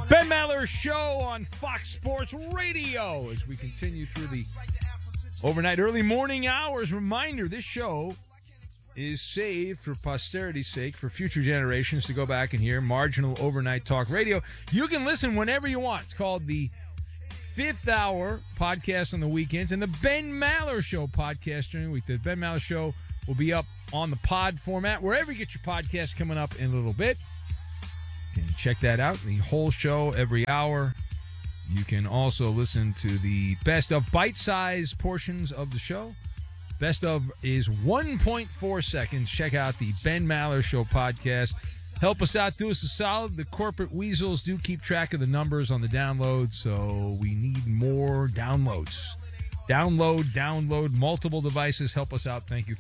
Ben Maller Show on Fox Sports Radio as we continue through the overnight early morning hours. Reminder, this show is saved for posterity's sake for future generations to go back and hear marginal overnight talk radio. You can listen whenever you want. It's called the Fifth Hour podcast on the weekends and the Ben Maller Show podcast during the week. The Ben Maller Show will be up on the pod format wherever you get your podcast coming up in a little bit. You can check that out. The whole show every hour. You can also listen to the best of bite-sized portions of the show. Best of is 1.4 seconds. Check out the Ben Maller Show podcast. Help us out. Do us a solid. The corporate weasels do keep track of the numbers on the download, so we need more downloads. Download, multiple devices. Help us out. Thank you.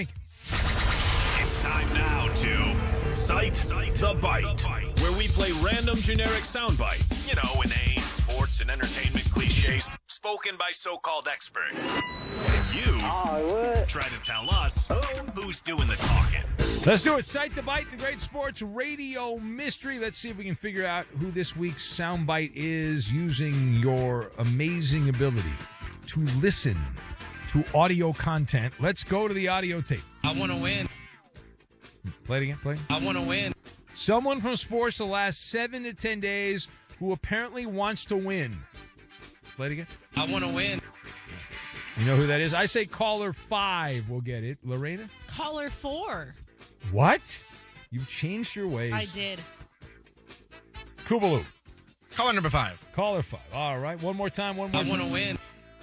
It's time now to Cite the Bite, where we play random generic sound bites. You know, inane sports and entertainment cliches spoken by so-called experts. And you try to tell us who's doing the talking. Let's do it. Cite the Bite, the great sports radio mystery. Let's see if we can figure out who this week's soundbite is using your amazing ability to listen to audio content. Let's go to the audio tape. I want to win. Play it again. I want to win. Someone from sports the last 7 to 10 days who apparently wants to win. Play it again. I want to win. You know who that is? I say caller 5 will get it. Lorena? Caller 4. What? You've changed your ways. I did. Kubaloo. Caller number 5. Caller 5. All right. One more time. I want to win.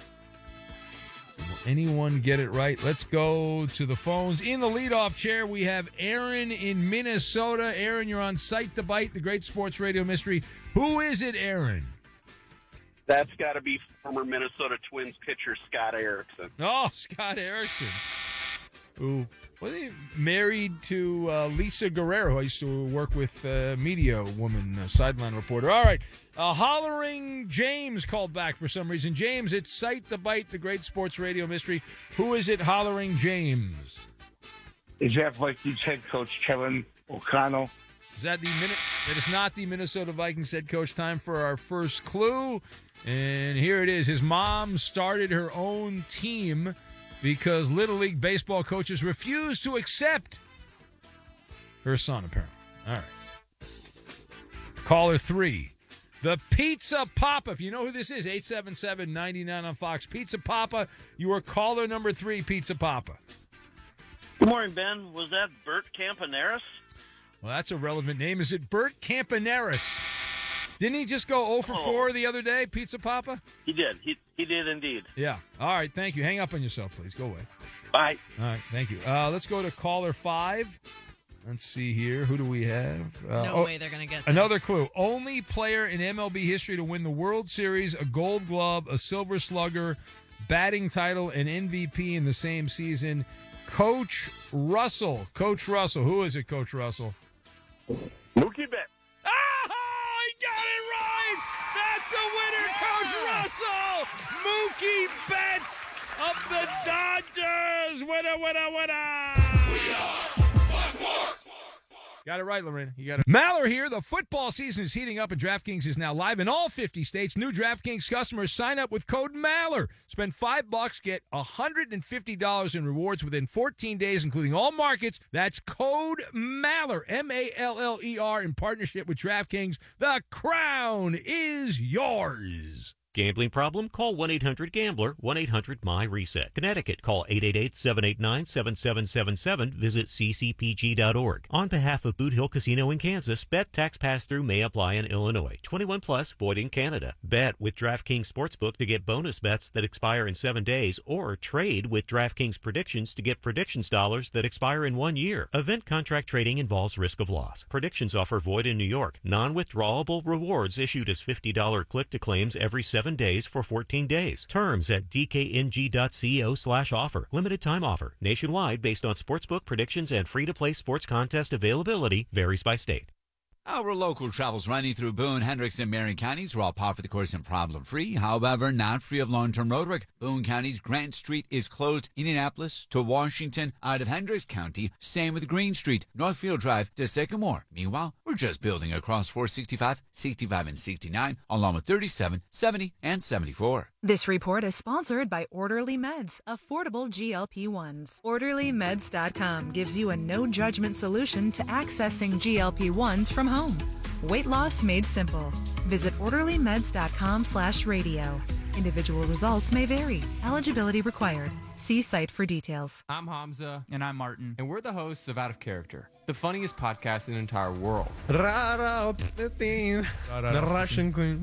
Will anyone get it right? Let's go to the phones. In the leadoff chair, we have Aaron in Minnesota. Aaron, you're on Cite the Bite, the great sports radio mystery. Who is it, Aaron? That's got to be former Minnesota Twins pitcher Scott Erickson. Oh, Scott Erickson. Who was he married to Lisa Guerrero, who I used to work with, media woman, sideline reporter. All right. Hollering James called back for some reason. James, it's Cite the Bite, the great sports radio mystery. Who is it, Hollering James? Is that Vikings head coach Kevin O'Connell? Is that that is not the Minnesota Vikings head coach. Time for our first clue. And here it is. His mom started her own team because Little League baseball coaches refused to accept her son, apparently. All right. Caller 3. The Pizza Papa. If you know who this is, 877-99 on Fox. Pizza Papa, you are caller number 3, Pizza Papa. Good morning, Ben. Was that Bert Campaneris? Well, that's a relevant name. Is it Bert Campaneris? Didn't he just go 0 for 4 the other day, Pizza Papa? He did. He did indeed. Yeah. All right, thank you. Hang up on yourself, please. Go away. Bye. All right, thank you. Let's go to caller 5. Let's see here. Who do we have? No way they're going to get this. Another clue. Only player in MLB history to win the World Series, a Gold Glove, a Silver Slugger, batting title, and MVP in the same season. Coach Russell. Coach Russell. Who is it, Coach Russell? Mookie Betts. Oh, he got it right! That's a winner, Coach Russell! Mookie Betts of the Dodgers! Winner! We are Sports! Got it right, Lorena. You got it. Maller here. The football season is heating up, and DraftKings is now live in all 50 states. New DraftKings customers sign up with code Maller. Spend $5, get $150 in rewards within 14 days, including all markets. That's code Maller, M-A-L-L-E-R, in partnership with DraftKings. The crown is yours. Gambling problem? Call 1-800-GAMBLER, 1-800-MY-RESET. Connecticut, call 888-789-7777. Visit ccpg.org. On behalf of Boot Hill Casino in Kansas, bet tax pass-through may apply in Illinois. 21 plus, void in Canada. Bet with DraftKings Sportsbook to get bonus bets that expire in 7 days, or trade with DraftKings Predictions to get predictions dollars that expire in 1 year. Event contract trading involves risk of loss. Predictions offer void in New York. Non-withdrawable rewards issued as $50 click-to-claims every 7 days for 14 days. Terms at dkng.co/offer. Limited time offer. Nationwide based on sportsbook predictions and free-to-play sports contest availability varies by state. Our local travels running through Boone, Hendricks, and Marion counties are all par for the course and problem-free. However, not free of long-term road work. Boone County's Grant Street is closed. Indianapolis to Washington out of Hendricks County. Same with Green Street, Northfield Drive to Sycamore. Meanwhile, we're just building across 465, 65, and 69, along with 37, 70, and 74. This report is sponsored by Orderly Meds, affordable GLP-1s. OrderlyMeds.com gives you a no-judgment solution to accessing GLP-1s from home. Weight loss made simple. Visit OrderlyMeds.com/radio. Individual results may vary. Eligibility required. See site for details. I'm Hamza. And I'm Martin. And we're the hosts of Out of Character, the funniest podcast in the entire world. The Russian Queen.